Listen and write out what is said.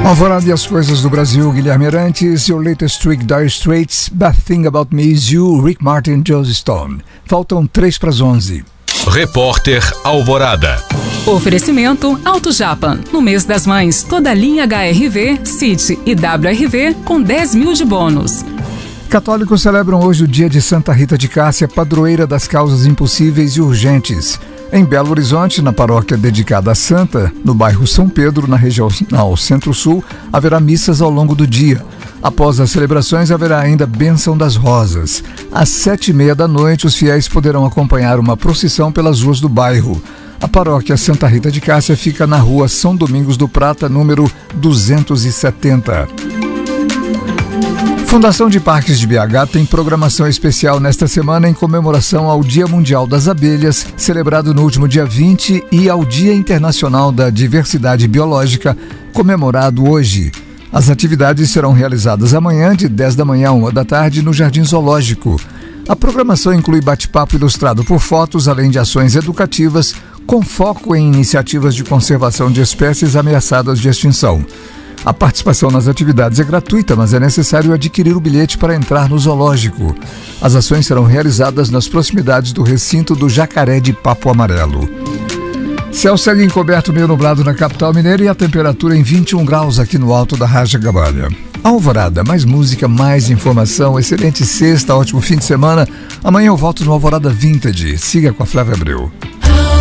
Alvorada e as coisas do Brasil, Guilherme Arantes, Your Latest Trick, Dire Straits, Bad Thing About Me Is You, Rick Martin, Josie Stone. Faltam 3 para as 11. Repórter Alvorada. Oferecimento Auto Japan. No mês das mães, toda a linha HRV, City e WRV com 10 mil de bônus. Católicos celebram hoje o dia de Santa Rita de Cássia, padroeira das causas impossíveis e urgentes. Em Belo Horizonte, na paróquia dedicada à Santa, no bairro São Pedro, na região Centro-Sul, haverá missas ao longo do dia. Após as celebrações, haverá ainda Bênção das Rosas. Às 7h30 da noite, os fiéis poderão acompanhar uma procissão pelas ruas do bairro. A paróquia Santa Rita de Cássia fica na rua São Domingos do Prata, número 270. Fundação de Parques de BH tem programação especial nesta semana em comemoração ao Dia Mundial das Abelhas, celebrado no último dia 20, e ao Dia Internacional da Diversidade Biológica, comemorado hoje. As atividades serão realizadas amanhã, de 10 da manhã a 1 da tarde, no Jardim Zoológico. A programação inclui bate-papo ilustrado por fotos, além de ações educativas, com foco em iniciativas de conservação de espécies ameaçadas de extinção. A participação nas atividades é gratuita, mas é necessário adquirir o bilhete para entrar no zoológico. As ações serão realizadas nas proximidades do recinto do Jacaré de Papo Amarelo. Céu segue encoberto, meio nublado na capital mineira e a temperatura em 21 graus aqui no alto da Raja Gabalha. Alvorada, mais música, mais informação, excelente sexta, ótimo fim de semana. Amanhã eu volto no Alvorada Vintage. Siga com a Flávia Abreu.